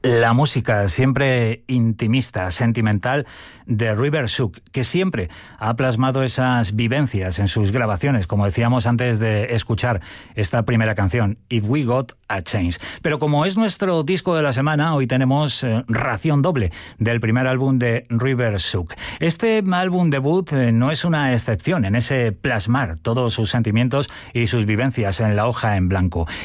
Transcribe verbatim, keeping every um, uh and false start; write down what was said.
La música siempre intimista, sentimental de River Shook, que siempre ha plasmado esas vivencias en sus grabaciones, como decíamos antes de escuchar esta primera canción, If We Got a Change. Pero como es nuestro disco de la semana, hoy tenemos eh, ración doble del primer álbum de River Shook. Este álbum debut eh, no es una excepción en ese plasmar todos sus sentimientos y sus vivencias en la hoja en blanco.